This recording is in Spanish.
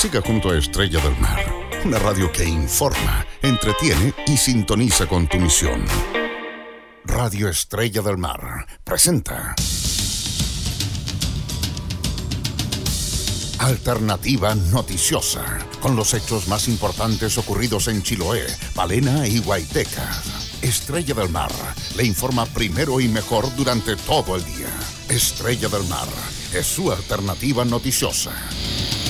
Siga junto a Estrella del Mar, una radio que informa, entretiene y sintoniza con tu misión. Radio Estrella del Mar presenta Alternativa Noticiosa, con los hechos más importantes ocurridos en Chiloé, Palena y Guaytecas. Estrella del Mar le informa primero y mejor durante todo el día. Estrella del Mar es su alternativa noticiosa.